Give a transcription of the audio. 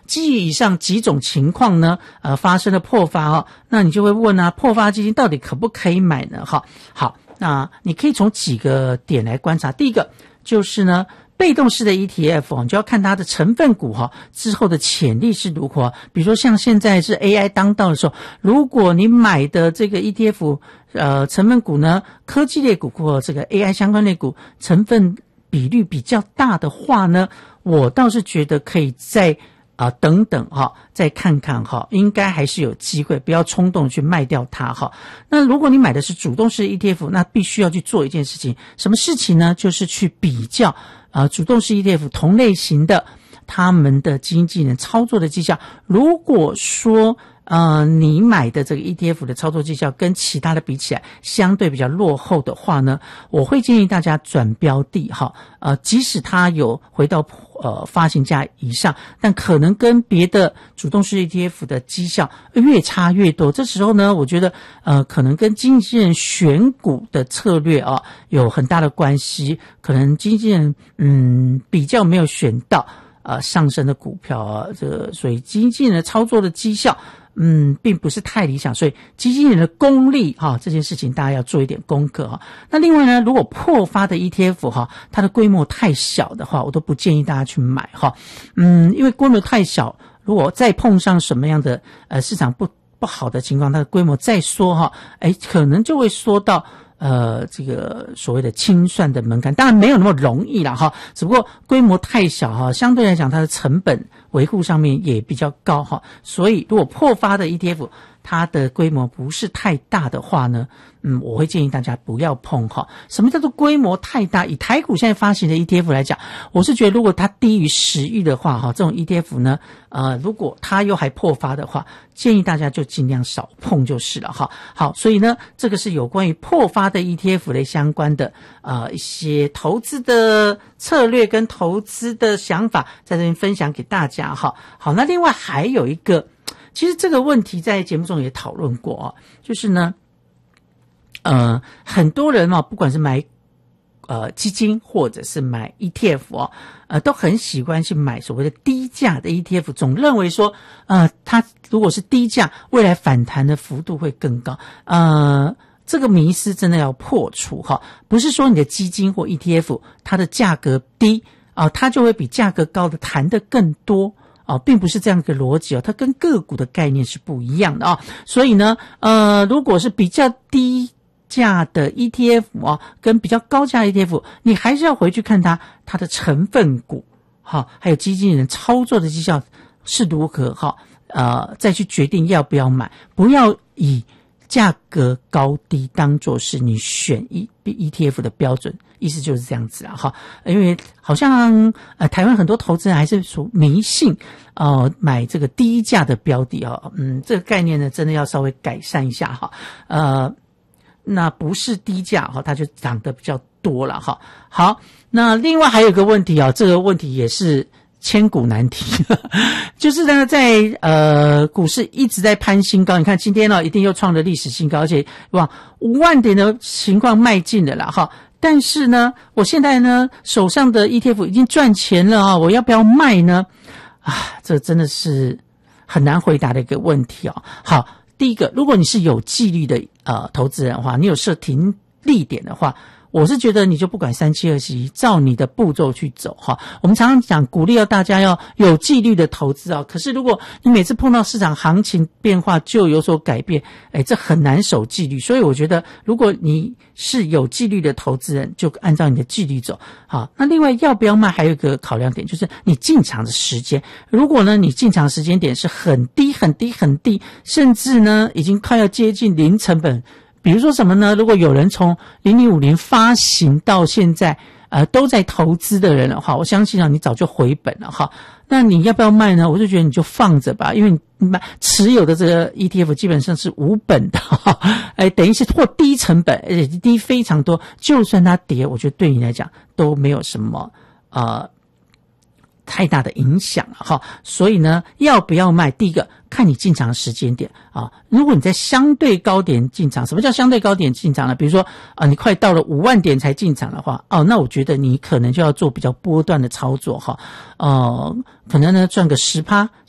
基于以上几种情况呢，发生了破发哦，那你就会问啊，破发基金到底可不可以买呢？哈，好，那你可以从几个点来观察。第一个就是呢，被动式的 ETF 你就要看它的成分股之后的潜力是如何。比如说像现在是 AI 当道的时候，如果你买的这个 ETF 成分股呢，科技类股或这个 AI 相关类股成分比率比较大的话呢，我倒是觉得可以再等等再看看应该还是有机会，不要冲动去卖掉它那如果你买的是主动式 ETF， 那必须要去做一件事情，什么事情呢？就是去比较主动式 ETF 同类型的他们的基金经理人操作的绩效。如果说你买的这个 ETF 的操作绩效跟其他的比起来相对比较落后的话呢，我会建议大家转标的即使它有回到发行价以上，但可能跟别的主动式 ETF 的绩效越差越多。这时候呢，我觉得可能跟经纪人选股的策略有很大的关系，可能经纪人比较没有选到上升的股票所以经纪人的操作的绩效并不是太理想，所以基金人的功力这件事情大家要做一点功课那另外呢，如果破发的 ETF 它的规模太小的话，我都不建议大家去买因为规模太小，如果再碰上什么样的市场不好的情况，它的规模再缩可能就会缩到这个所谓的清算的门槛，当然没有那么容易啦只不过规模太小相对来讲它的成本维护上面也比较高所以如果破发的 ETF 它的规模不是太大的话呢，我会建议大家不要碰什么叫做规模太大？以台股现在发行的 ETF 来讲，我是觉得如果它低于10亿的话这种 ETF 呢如果它又还破发的话，建议大家就尽量少碰就是了好，所以呢，这个是有关于破发的 ETF 类相关的一些投资的策略跟投资的想法，在这边分享给大家好，那另外还有一个，其实这个问题在节目中也讨论过就是呢很多人不管是买基金或者是买 ETF 都很喜欢去买所谓的低价的 ETF， 总认为说它如果是低价，未来反弹的幅度会更高。这个迷思真的要破除不是说你的基金或 ETF 它的价格低它就会比价格高的弹得更多并不是这样一个逻辑它跟个股的概念是不一样的所以呢如果是比较低价的 ETF 跟比较高价的 ETF， 你还是要回去看它的成分股还有基金人操作的绩效是如何再去决定要不要买，不要以价格高低当作是你选ETF 的标准，意思就是这样子因为好像台湾很多投资人还是属迷信买这个低价的标的这个概念呢真的要稍微改善一下那不是低价它就涨得比较多了好，那另外还有一个问题这个问题也是千古难题就是呢在股市一直在攀新高，你看今天一定又创了历史新高，而且往5万点的情况迈进了啦但是呢我现在呢手上的 ETF 已经赚钱了我要不要卖呢这真的是很难回答的一个问题好，第一个，如果你是有纪律的投资人的话，你有设停利点的话，我是觉得你就不管3721，照你的步骤去走我们常常讲鼓励大家要有纪律的投资可是如果你每次碰到市场行情变化就有所改变这很难守纪律。所以我觉得如果你是有纪律的投资人，就按照你的纪律走好。那另外要不要卖还有一个考量点，就是你进场的时间。如果呢你进场时间点是很低很低很低，甚至呢已经快要接近零成本，比如说什么呢？如果有人从0050发行到现在都在投资的人的话，我相信你早就回本了那你要不要卖呢？我就觉得你就放着吧，因为你持有的这个 ETF 基本上是无本的等于是或低成本，而且低非常多，就算它跌，我觉得对你来讲都没有什么太大的影响所以呢要不要卖，第一个看你进场的时间点如果你在相对高点进场，什么叫相对高点进场呢？比如说你快到了5万点才进场的话那我觉得你可能就要做比较波段的操作可能呢赚个10%